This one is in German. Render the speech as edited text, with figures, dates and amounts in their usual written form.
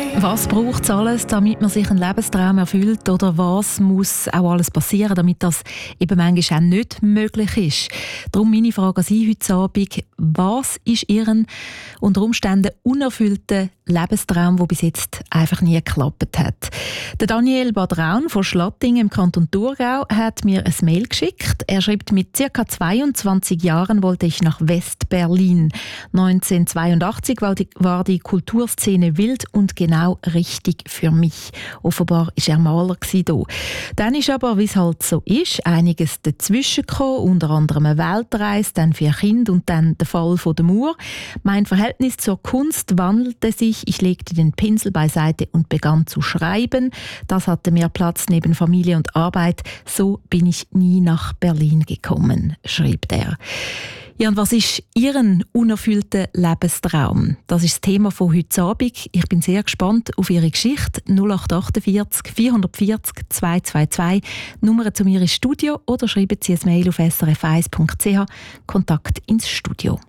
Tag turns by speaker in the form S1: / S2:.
S1: Was braucht es alles, damit man sich einen Lebenstraum erfüllt? Oder was muss auch alles passieren, damit das eben manchmal auch nicht möglich ist? Darum meine Frage an Sie heute Abend. Was ist Ihren unter Umständen unerfüllten Lebenstraum, der bis jetzt einfach nie geklappt hat? Der Daniel Badraun von Schlattingen im Kanton Thurgau hat mir ein Mail geschickt. Er schreibt, mit ca. 22 Jahren wollte ich nach West-Berlin. 1982 war die Kulturszene wild und genau richtig für mich. Offenbar war er Maler hier. Dann ist aber, wie es halt so ist, einiges dazwischen gekommen, unter anderem eine Weltreise, dann 4 Kinder und dann der Fall von der Mauer. Mein Verhältnis zur Kunst wandelte sich. Ich legte den Pinsel beiseite und begann zu schreiben. Das hatte mehr Platz neben Familie und Arbeit. So bin ich nie nach Berlin gekommen, schreibt er. Ja, und was ist Ihren unerfüllten Lebenstraum? Das ist das Thema von heute Abend. Ich bin sehr gespannt auf Ihre Geschichte. 0848 440 222. Nummer zu mir ins Studio oder schreiben Sie ein Mail auf srf1.ch. Kontakt ins Studio.